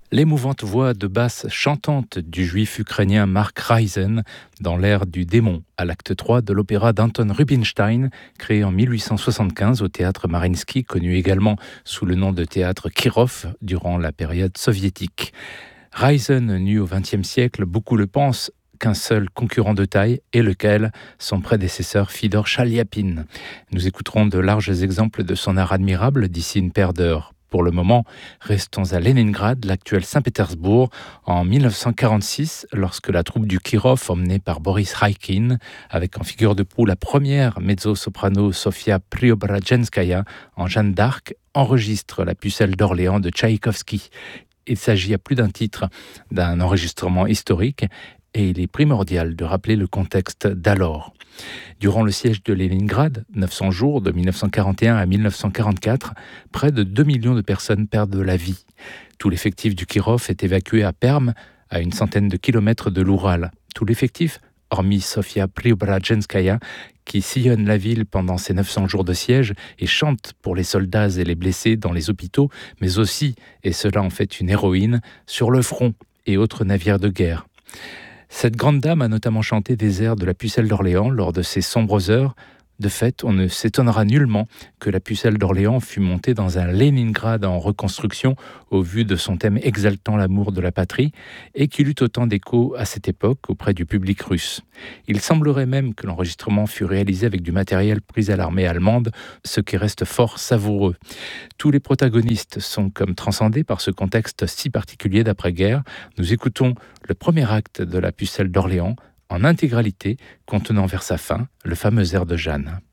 L'émouvante voix de basse chantante du juif ukrainien Mark Reisen dans l'air du démon à l'acte 3 de l'opéra d'Anton Rubinstein, créé en 1875 au théâtre Mariinsky, connu également sous le nom de théâtre Kirov durant la période soviétique. Reisen, né au XXe siècle, beaucoup le pensent, qu'un seul concurrent de taille, et lequel, son prédécesseur Fidor Chaliapin. Nous écouterons de larges exemples de son art admirable d'ici une paire d'heures. Pour le moment, restons à Leningrad, l'actuel Saint-Pétersbourg, en 1946, lorsque la troupe du Kirov, emmenée par Boris Raikin, avec en figure de proue la première mezzo-soprano Sofia Preobrajenskaya en Jeanne d'Arc, enregistre La Pucelle d'Orléans de Tchaïkovski. Il s'agit à plus d'un titre d'un enregistrement historique et il est primordial de rappeler le contexte d'alors. Durant le siège de Leningrad, 900 jours de 1941 à 1944, près de 2 millions de personnes perdent la vie. Tout l'effectif du Kirov est évacué à Perm, à une centaine de kilomètres de l'Oural. Tout l'effectif, hormis Sofia Preobrajenskaya, qui sillonne la ville pendant ces 900 jours de siège et chante pour les soldats et les blessés dans les hôpitaux, mais aussi, et cela en fait une héroïne, sur le front et autres navires de guerre. Cette grande dame a notamment chanté des airs de La Pucelle d'Orléans lors de ces sombres heures. De fait, on ne s'étonnera nullement que La Pucelle d'Orléans fût montée dans un Leningrad en reconstruction au vu de son thème exaltant l'amour de la patrie et qu'il eut autant d'écho à cette époque auprès du public russe. Il semblerait même que l'enregistrement fut réalisé avec du matériel pris à l'armée allemande, ce qui reste fort savoureux. Tous les protagonistes sont comme transcendés par ce contexte si particulier d'après-guerre. Nous écoutons le premier acte de La Pucelle d'Orléans en intégralité, contenant vers sa fin le fameux air de Jeanne.